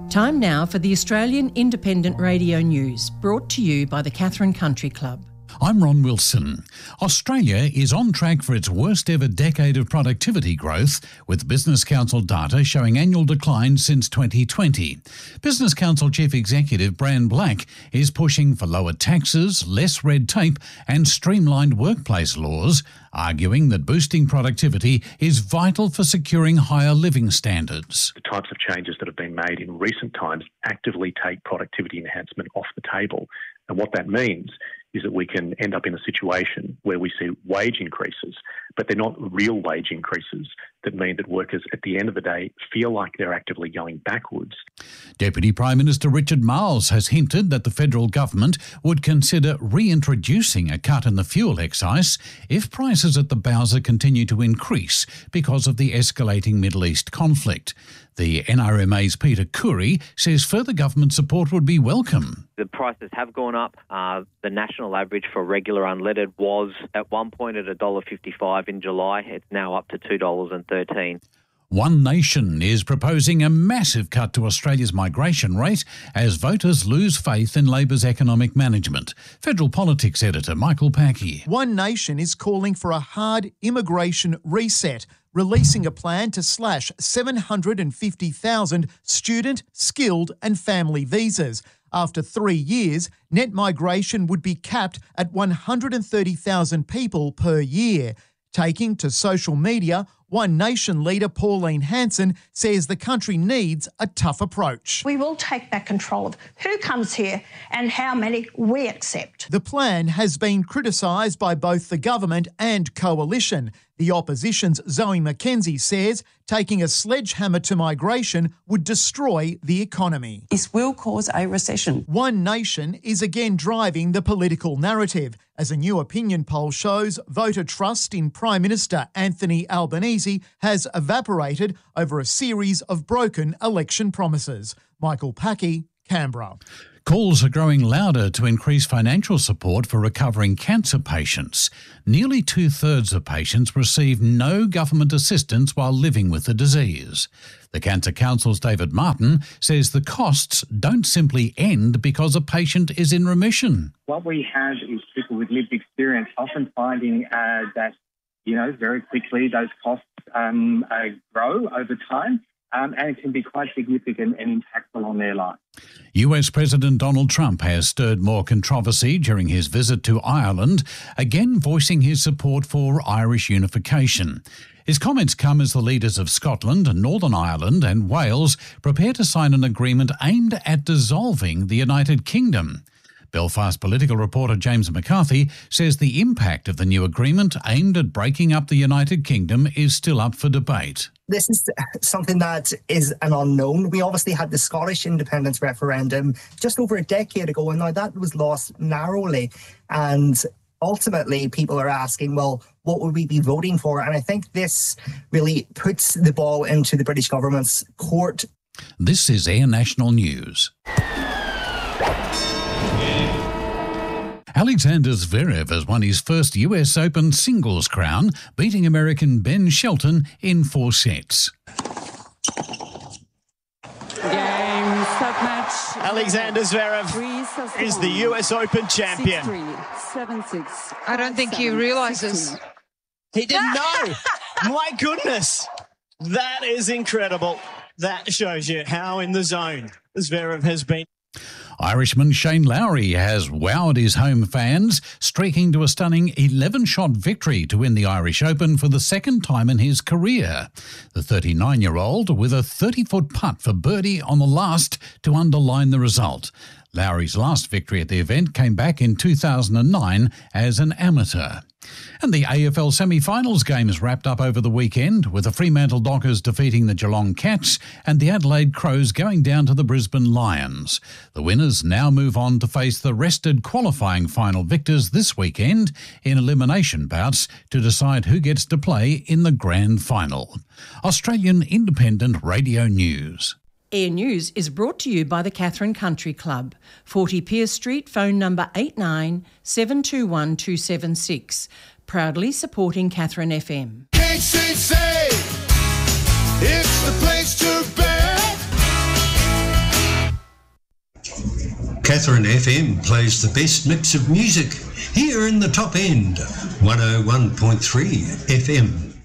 Time now for the Australian Independent Radio News, brought to you by the Katherine Country Club. I'm Ron Wilson. Australia is on track for its worst ever decade of productivity growth, with Business Council data showing annual decline since 2020. Business Council Chief Executive Bran Black is pushing for lower taxes, less red tape and streamlined workplace laws, arguing that boosting productivity is vital for securing higher living standards. The types of changes that have been made in recent times actively take productivity enhancement off the table. And what that means is that we can end up in a situation where we see wage increases, but they're not real wage increases that mean that workers at the end of the day feel like they're actively going backwards. Deputy Prime Minister Richard Marles has hinted that the federal government would consider reintroducing a cut in the fuel excise if prices at the bowser continue to increase because of the escalating Middle East conflict. The NRMA's Peter Curry says further government support would be welcome. The prices have gone up. The national average for regular unleaded was at one point at $1.55 in July. It's now up to $2.13. One Nation is proposing a massive cut to Australia's migration rate as voters lose faith in Labor's economic management. Federal Politics editor Michael Packey. One Nation is calling for a hard immigration reset, releasing a plan to slash 750,000 student, skilled and family visas. After 3 years, net migration would be capped at 130,000 people per year. Taking to social media, One Nation leader Pauline Hanson says the country needs a tough approach. We will take back control of who comes here and how many we accept. The plan has been criticised by both the government and coalition. The opposition's Zoe McKenzie says taking a sledgehammer to migration would destroy the economy. This will cause a recession. One Nation is again driving the political narrative. As a new opinion poll shows, voter trust in Prime Minister Anthony Albanese has evaporated over a series of broken election promises. Michael Packey, Canberra. Calls are growing louder to increase financial support for recovering cancer patients. Nearly 2/3 of patients receive no government assistance while living with the disease. The Cancer Council's David Martin says the costs don't simply end because a patient is in remission. What we have is people with lived experience often finding that, very quickly those costs grow over time. And it can be quite significant and impactful on their life. US President Donald Trump has stirred more controversy during his visit to Ireland, again voicing his support for Irish unification. His comments come as the leaders of Scotland, Northern Ireland and Wales prepare to sign an agreement aimed at dissolving the United Kingdom. Belfast political reporter James McCarthy says the impact of the new agreement aimed at breaking up the United Kingdom is still up for debate. This is something that is an unknown. We obviously had the Scottish independence referendum just over a decade ago, and now that was lost narrowly. And ultimately, people are asking, well, what would we be voting for? And I think this really puts the ball into the British government's court. This is Air National News. Alexander Zverev has won his first US Open singles crown, beating American Ben Shelton in 4 sets. Game, stop match. Alexander Zverev is the US Open champion. 7-6. I don't think he realises. He didn't know. My goodness. That is incredible. That shows you how in the zone Zverev has been. Irishman Shane Lowry has wowed his home fans, streaking to a stunning 11-shot victory to win the Irish Open for the second time in his career. The 39-year-old with a 30-foot putt for birdie on the last to underline the result. Lowry's last victory at the event came back in 2009 as an amateur. And the AFL semi-finals games wrapped up over the weekend, with the Fremantle Dockers defeating the Geelong Cats and the Adelaide Crows going down to the Brisbane Lions. The winners now move on to face the rested qualifying final victors this weekend in elimination bouts to decide who gets to play in the grand final. Australian Independent Radio News. Air News is brought to you by the Katherine Country Club, 40 Pierce Street, phone number 89 721 276. Proudly supporting Katherine FM. KCC, it's the place to be. Catherine FM plays the best mix of music here in the top end, 101.3 FM.